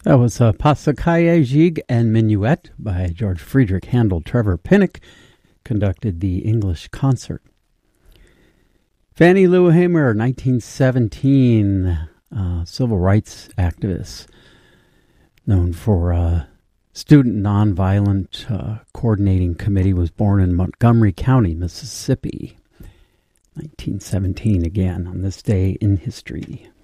That was Passacaglia Gigue and Minuet by George Friedrich Handel. Trevor Pinnock conducted the English concert. Fannie Lou Hamer, 1917, civil rights activist, known for Student Nonviolent Coordinating Committee, was born in Montgomery County, Mississippi. 1917 again, on this day in history.